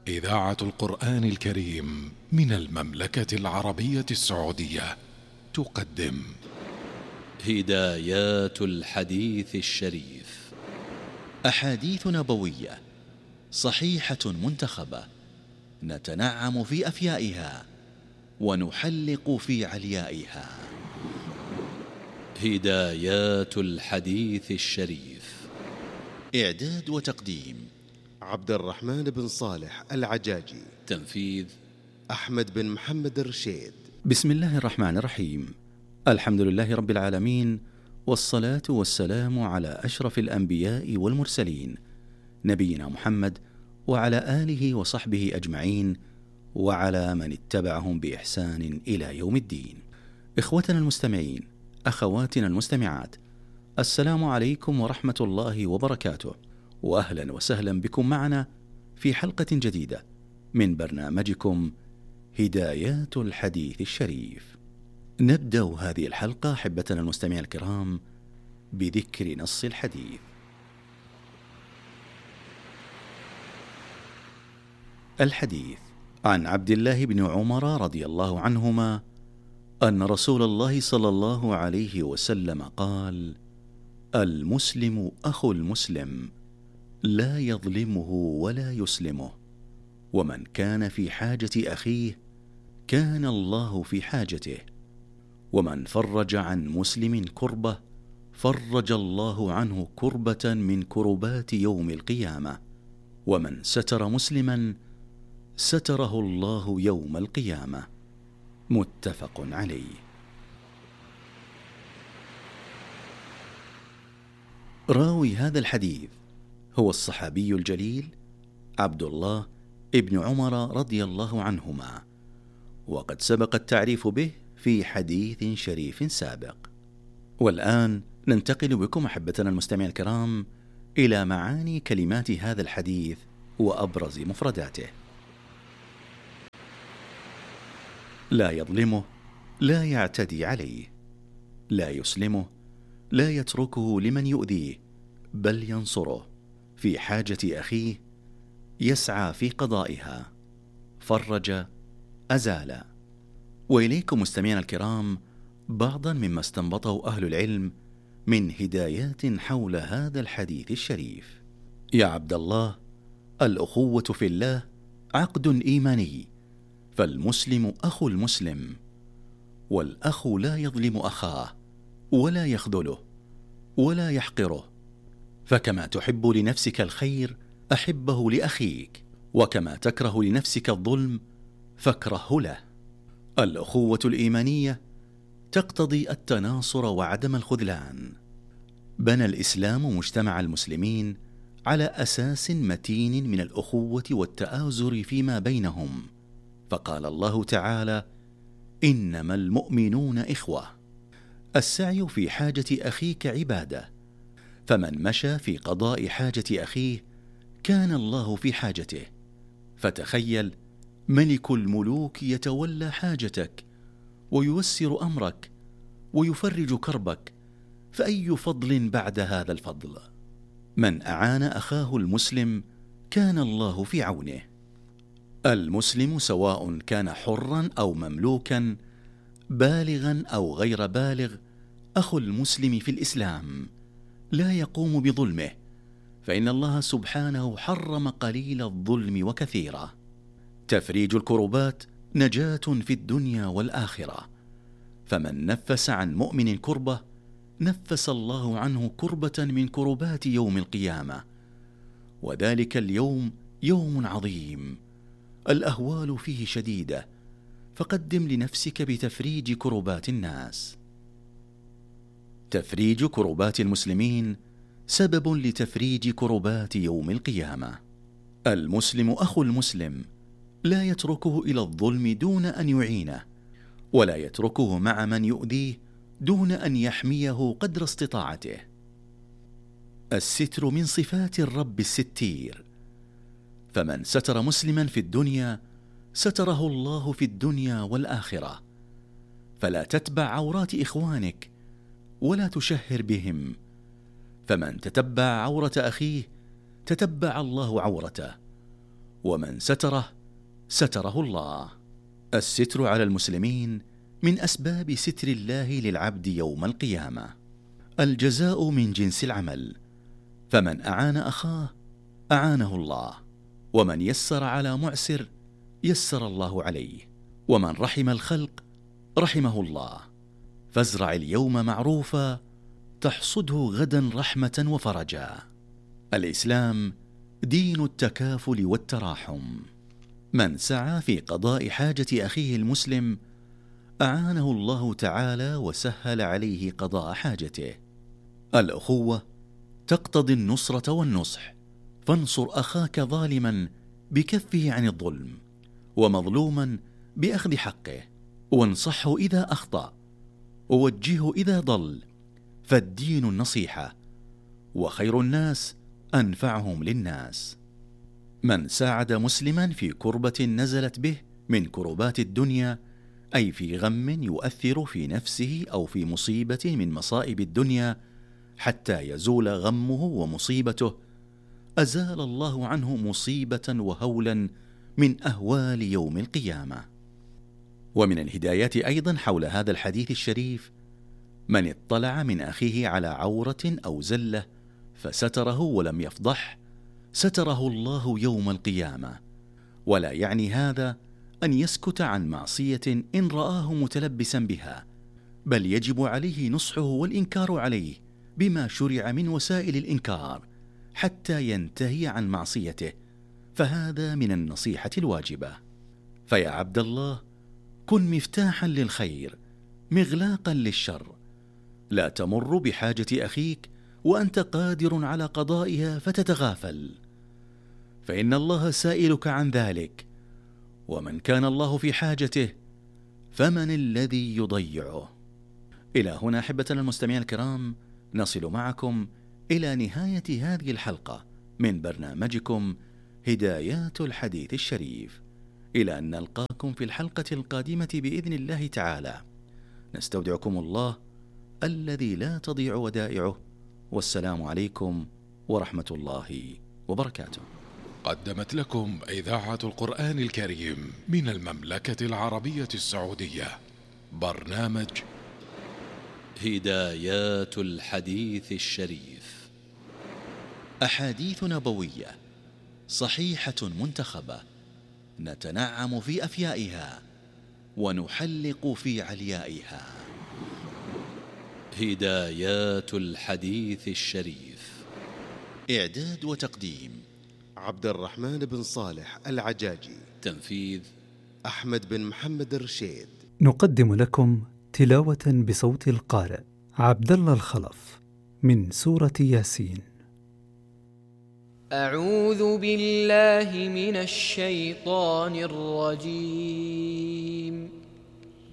إذاعة القرآن الكريم من المملكة العربية السعودية تقدم هدايات الحديث الشريف، أحاديث نبوية صحيحة منتخبة نتنعم في أفيائها ونحلق في عليائها. هدايات الحديث الشريف، إعداد وتقديم عبد الرحمن بن صالح العجاجي، تنفيذ أحمد بن محمد الرشيد. بسم الله الرحمن الرحيم. الحمد لله رب العالمين، والصلاة والسلام على أشرف الأنبياء والمرسلين نبينا محمد وعلى آله وصحبه أجمعين وعلى من اتبعهم بإحسان إلى يوم الدين. إخوتنا المستمعين، أخواتنا المستمعات، السلام عليكم ورحمة الله وبركاته، وأهلا وسهلا بكم معنا في حلقة جديدة من برنامجكم هدايات الحديث الشريف. نبدأ هذه الحلقة أحبتنا المستمعين الكرام بذكر نص الحديث. الحديث عن عبد الله بن عمر رضي الله عنهما أن رسول الله صلى الله عليه وسلم قال: المسلم أخو المسلم، لا يظلمه ولا يسلمه، ومن كان في حاجة أخيه كان الله في حاجته، ومن فرج عن مسلم كربة فرج الله عنه كربة من كربات يوم القيامة، ومن ستر مسلما ستره الله يوم القيامة. متفق عليه. راوي هذا الحديث هو الصحابي الجليل عبد الله ابن عمر رضي الله عنهما، وقد سبق التعريف به في حديث شريف سابق. والآن ننتقل بكم أحبتنا المستمعين الكرام إلى معاني كلمات هذا الحديث وأبرز مفرداته. لا يظلمه، لا يعتدي عليه، لا يسلمه، لا يتركه لمن يؤذيه بل ينصره، في حاجة أخيه يسعى في قضائها، فرج، أزال. وإليكم مستمعينا الكرام بعضا مما استنبطه أهل العلم من هدايات حول هذا الحديث الشريف. يا عبد الله، الأخوة في الله عقد إيماني، فالمسلم أخو المسلم، والأخ لا يظلم أخاه ولا يخذله ولا يحقره، فكما تحب لنفسك الخير أحبه لأخيك، وكما تكره لنفسك الظلم فاكرهه له. الأخوة الإيمانية تقتضي التناصر وعدم الخذلان. بنى الإسلام مجتمع المسلمين على أساس متين من الأخوة والتآزر فيما بينهم، فقال الله تعالى: إنما المؤمنون إخوة. السعي في حاجة أخيك عبادة، فمن مشى في قضاء حاجة أخيه كان الله في حاجته. فتخيل ملك الملوك يتولى حاجتك وييسر أمرك ويفرج كربك، فأي فضل بعد هذا الفضل؟ من أعان أخاه المسلم كان الله في عونه. المسلم سواء كان حرا أو مملوكا، بالغا أو غير بالغ، أخو المسلم في الإسلام لا يقوم بظلمه، فإن الله سبحانه حرم قليل الظلم وكثيره. تفريج الكربات نجاة في الدنيا والآخرة، فمن نفس عن مؤمن كربة نفس الله عنه كربة من كربات يوم القيامة، وذلك اليوم يوم عظيم الأهوال فيه شديدة، فقدم لنفسك بتفريج كربات الناس. تفريج كربات المسلمين سبب لتفريج كربات يوم القيامة. المسلم أخو المسلم، لا يتركه إلى الظلم دون أن يعينه، ولا يتركه مع من يؤذيه دون أن يحميه قدر استطاعته. الستر من صفات الرب الستير، فمن ستر مسلما في الدنيا ستره الله في الدنيا والآخرة. فلا تتبع عورات إخوانك ولا تشهر بهم، فمن تتبع عورة أخيه تتبع الله عورته، ومن ستره ستره الله. الستر على المسلمين من أسباب ستر الله للعبد يوم القيامة. الجزاء من جنس العمل، فمن أعان أخاه أعانه الله، ومن يسر على معسر يسر الله عليه، ومن رحم الخلق رحمه الله. فازرع اليوم معروفا تحصده غدا رحمة وفرجا. الإسلام دين التكافل والتراحم. من سعى في قضاء حاجة أخيه المسلم أعانه الله تعالى وسهل عليه قضاء حاجته. الأخوة تقتضي النصرة والنصح، فانصر أخاك ظالما بكفه عن الظلم، ومظلوما بأخذ حقه، وانصحه إذا أخطأ، ووجهه إذا ضل، فالدين النصيحة، وخير الناس أنفعهم للناس. من ساعد مسلما في كربة نزلت به من كربات الدنيا، أي في غم يؤثر في نفسه أو في مصيبة من مصائب الدنيا حتى يزول غمه ومصيبته، أزال الله عنه مصيبة وهولا من أهوال يوم القيامة. ومن الهدايات أيضا حول هذا الحديث الشريف: من اطلع من أخيه على عورة أو زلة فستره ولم يفضح ستره الله يوم القيامة. ولا يعني هذا أن يسكت عن معصية إن رآه متلبسا بها، بل يجب عليه نصحه والإنكار عليه بما شرع من وسائل الإنكار حتى ينتهي عن معصيته، فهذا من النصيحة الواجبة. فيا عبد الله، كن مفتاحا للخير مغلاقا للشر. لا تمر بحاجة أخيك وأنت قادر على قضائها فتتغافل، فإن الله سائلك عن ذلك، ومن كان الله في حاجته فمن الذي يضيعه؟ إلى هنا أحبتنا المستمعين الكرام نصل معكم إلى نهاية هذه الحلقة من برنامجكم هدايات الحديث الشريف، إلى أن نلقاكم في الحلقة القادمة بإذن الله تعالى. نستودعكم الله الذي لا تضيع ودائعه، والسلام عليكم ورحمة الله وبركاته. قدمت لكم إذاعة القرآن الكريم من المملكة العربية السعودية برنامج هدايات الحديث الشريف، أحاديث نبوية صحيحة منتخبة، نتنعم في أفيائها ونحلق في عليائها. هدايات الحديث الشريف، إعداد وتقديم عبد الرحمن بن صالح العجاجي، تنفيذ أحمد بن محمد الرشيد. نقدم لكم تلاوة بصوت القارئ عبد الله الخلف من سورة ياسين. أعوذ بالله من الشيطان الرجيم.